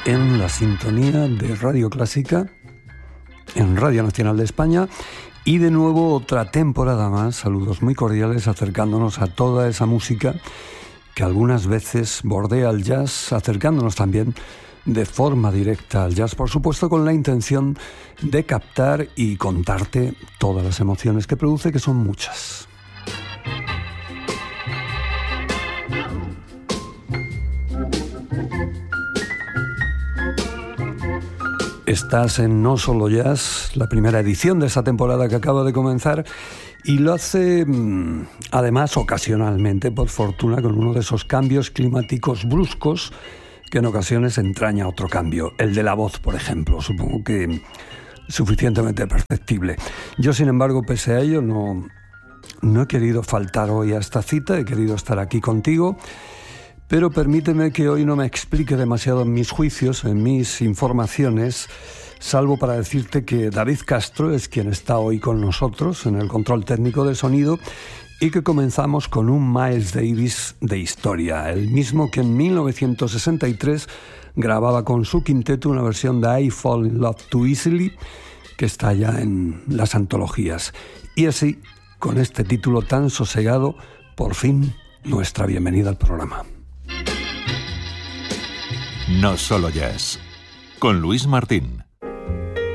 en la sintonía de Radio Clásica, en Radio Nacional de España, y de nuevo otra temporada más. Saludos muy cordiales, acercándonos a toda esa música que algunas veces bordea el jazz, acercándonos también de forma directa al jazz, por supuesto con la intención de captar y contarte todas las emociones que produce, que son muchas. Estás en No Solo Jazz, la primera edición de esta temporada que acaba de comenzar, y lo hace además ocasionalmente, por fortuna, con uno de esos cambios climáticos bruscos que en ocasiones entraña otro cambio, el de la voz, por ejemplo, supongo que suficientemente perceptible. Yo, sin embargo, pese a ello, no he querido faltar hoy a esta cita, he querido estar aquí contigo. Pero permíteme que hoy no me explique demasiado en mis juicios, en mis informaciones, salvo para decirte que David Castro es quien está hoy con nosotros en el control técnico de sonido y que comenzamos con un Miles Davis de historia, el mismo que en 1963 grababa con su quinteto una versión de I Fall in Love Too Easily, que está ya en las antologías. Y así, con este título tan sosegado, por fin, nuestra bienvenida al programa. No Solo Jazz, con Luis Martín.